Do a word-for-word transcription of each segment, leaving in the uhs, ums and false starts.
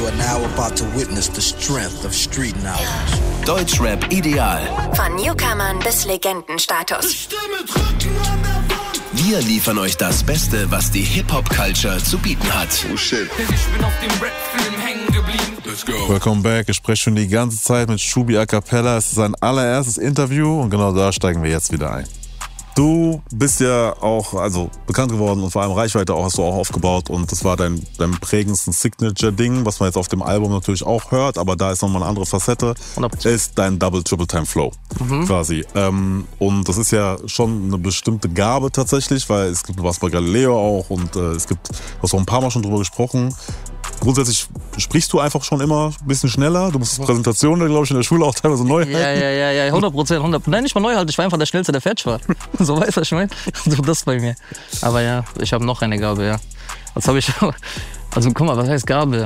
You are now about to witness the strength of street knowledge. Deutschrap ideal. Von Newcomern bis Legendenstatus. Wir liefern euch das Beste, was die Hip-Hop-Culture zu bieten hat. Oh shit. Ich bin auf dem Rap-Film hängen geblieben. Let's go. Welcome back. Ich spreche schon die ganze Zeit mit Shubi a cappella. Es ist sein allererstes Interview und genau da steigen wir jetzt wieder ein. Du bist ja auch also bekannt geworden und vor allem Reichweite auch hast du auch aufgebaut und das war dein, dein prägendsten Signature-Ding, was man jetzt auf dem Album natürlich auch hört, aber da ist nochmal eine andere Facette, hundert Prozent. Ist dein Double-Triple-Time-Flow Mhm. quasi. Ähm, und das ist ja schon eine bestimmte Gabe tatsächlich, weil es gibt was bei Galileo auch und äh, es gibt, du hast auch ein paar Mal schon drüber gesprochen. Grundsätzlich sprichst du einfach schon immer ein bisschen schneller. Du musst Präsentationen, glaube ich, in der Schule auch teilweise neu halten. Ja, ja, ja, ja, hundert Prozent, hundert Prozent. Nein, nicht mal neu halt, ich war einfach der Schnellste, der fertig war. So, weißt du, was ich meine? So, das bei mir. Aber ja, ich habe noch eine Gabe, ja. Was habe ich? Also, guck mal, was heißt Gabe?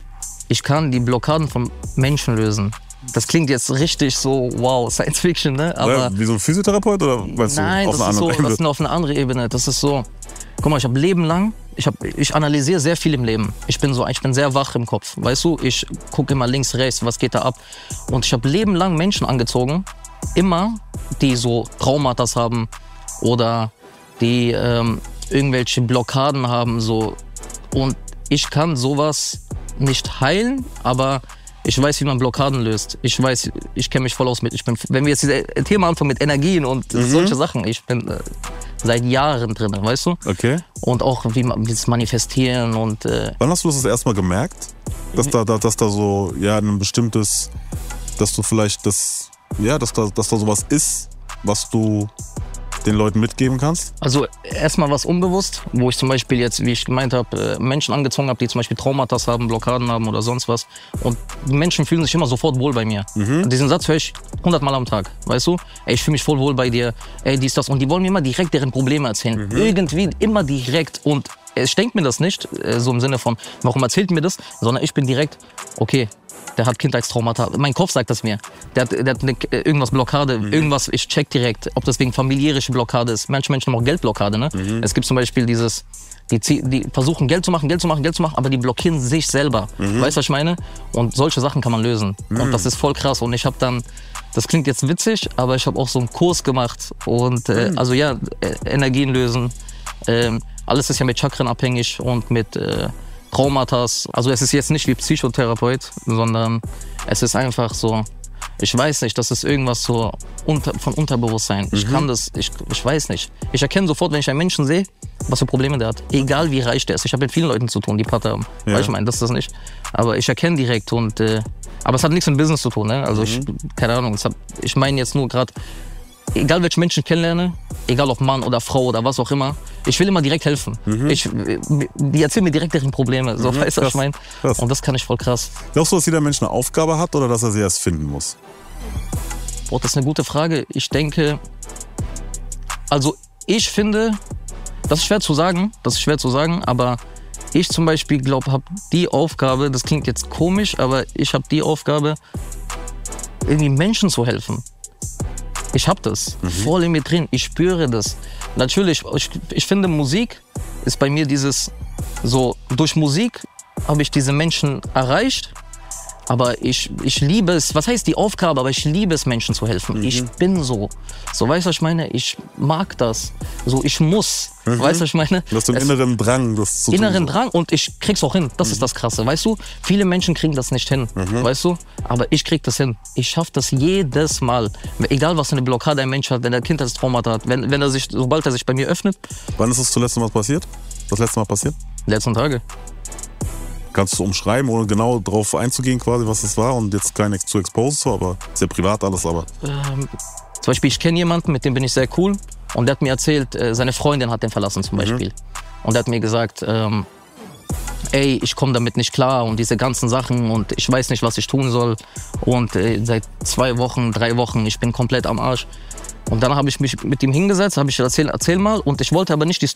Ich kann die Blockaden von Menschen lösen. Das klingt jetzt richtig so, wow, Science Fiction, ne? Aber ja, wie so ein Physiotherapeut oder weißt nein, du, auf das einer ist so, anderen das ist auf eine andere Ebene. Das ist so, guck mal, ich habe Leben lang, ich, hab, ich analysiere sehr viel im Leben. Ich bin so, ich bin sehr wach im Kopf, weißt du? Ich gucke immer links, rechts, was geht da ab. Und ich habe Leben lang Menschen angezogen, immer, die so Traumata haben oder die ähm, irgendwelche Blockaden haben, so. Und ich kann sowas nicht heilen, aber ich weiß, wie man Blockaden löst. Ich weiß, ich kenne mich voll aus mit. Ich bin, wenn wir jetzt dieses Thema anfangen mit Energien und Mhm. solche Sachen, ich bin äh, seit Jahren drin, weißt du? Okay. Und auch wie man das Manifestieren und äh, Wann hast du das das erste Mal gemerkt, dass da, da, dass da so ja ein bestimmtes, dass du vielleicht das, ja, dass da, dass da sowas ist, was du den Leuten mitgeben kannst? also erstmal was unbewusst, wo ich zum Beispiel jetzt, wie ich gemeint habe, Menschen angezogen habe, die zum Beispiel Traumata haben, Blockaden haben oder sonst was. Und die Menschen fühlen sich immer sofort wohl bei mir. Mhm. Und diesen Satz höre ich hundertmal am Tag, weißt du? Ey, ich fühle mich voll wohl bei dir, ey, dies, das. Und die wollen mir immer direkt deren Probleme erzählen. Mhm. Irgendwie immer direkt. Und ich denke mir das nicht, äh, so im Sinne von, warum erzählt mir das? Sondern ich bin direkt, okay, der hat Kindheitstraumata. Mein Kopf sagt das mir. Der hat, der hat eine, irgendwas Blockade, mhm. irgendwas, ich check direkt, ob das wegen familiärische Blockade ist. Manche Menschen haben auch Geldblockade, ne? Mhm. Es gibt zum Beispiel dieses, die, die versuchen Geld zu machen, Geld zu machen, Geld zu machen, aber die blockieren sich selber. Mhm. Weißt du, was ich meine? Und solche Sachen kann man lösen. Mhm. Und das ist voll krass. Und ich habe dann, das klingt jetzt witzig, aber ich habe auch so einen Kurs gemacht. Und äh, mhm. also ja, äh, Energien lösen. Ähm, alles ist ja mit Chakren abhängig und mit äh, Traumata. Also es ist jetzt nicht wie Psychotherapeut, sondern es ist einfach so, ich weiß nicht, das ist irgendwas so unter, von Unterbewusstsein. Ich mhm. kann das, ich, ich weiß nicht. Ich erkenne sofort, wenn ich einen Menschen sehe, was für Probleme der hat. Egal wie reich der ist. Ich habe mit vielen Leuten zu tun, die Patte haben. Ja. Weil ich meine, das ist das nicht. Aber ich erkenne direkt und, äh, aber es hat nichts mit Business zu tun. Ne? Also mhm. ich, keine Ahnung, es hat, ich meine jetzt nur gerade, egal welche Menschen ich kennenlerne, egal ob Mann oder Frau oder was auch immer, ich will immer direkt helfen. Mhm. Ich, die erzählen mir direkt deren Probleme, so, mhm, weißt du, was ich meine? Und das kann ich voll krass. Glaubst du, dass jeder Mensch eine Aufgabe hat oder dass er sie erst finden muss? Boah, das ist eine gute Frage. Ich denke, also ich finde, das ist schwer zu sagen, das ist schwer zu sagen, aber ich zum Beispiel glaube, habe die Aufgabe, das klingt jetzt komisch, aber ich habe die Aufgabe, irgendwie Menschen zu helfen. Ich hab das mhm. voll in mir drin, ich spüre das. Natürlich, ich, ich finde Musik ist bei mir dieses, so durch Musik habe ich diese Menschen erreicht, aber ich, ich liebe es, was heißt die Aufgabe, aber ich liebe es, Menschen zu helfen. Mhm. Ich bin so, so weißt du, was ich meine? Ich mag das, so ich muss, mhm. weißt du, was ich meine? Du hast den es, inneren Drang, das zu tun. Inneren Drang und ich krieg's auch hin, das mhm. ist das Krasse, weißt du? Viele Menschen kriegen das nicht hin, mhm. weißt du? Aber ich krieg das hin, ich schaff das jedes Mal. Egal, was für eine Blockade ein Mensch hat, wenn er Kindheitstraumata hat, wenn, wenn er sich, sobald er sich bei mir öffnet. Wann ist das zuletzt Mal passiert? Das letzte Mal passiert? Letzten Tage. Kannst du umschreiben, ohne genau drauf einzugehen, quasi, was es war und jetzt kein zu exposen, aber sehr privat alles, aber. Ähm, zum Beispiel, ich kenne jemanden, mit dem bin ich sehr cool und der hat mir erzählt, äh, seine Freundin hat den verlassen zum Beispiel. Mhm. Und der hat mir gesagt, ähm, ey, ich komme damit nicht klar und diese ganzen Sachen und ich weiß nicht, was ich tun soll. Und äh, seit zwei Wochen, drei Wochen, ich bin komplett am Arsch. Und dann habe ich mich mit ihm hingesetzt, habe ich erzählt, erzähl mal. Und ich wollte aber nicht die